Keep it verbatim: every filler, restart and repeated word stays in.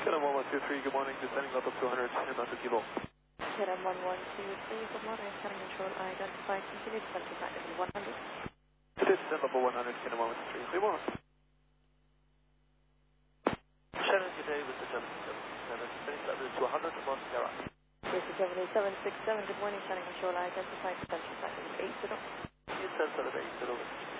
K L M one one two three, good morning, descending level two hundred, and on the kilo. K L M one one two three, good morning, scanning control, identified, continue to center flight level one hundred. Descend level one hundred, K L M one one two three, clear one. Shannon today with the seven seven six seven, descending level two hundred, above Sierra. This is seven seven six seven, good morning, scanning control, identified, center flight level eight zero. Descend level eight zero.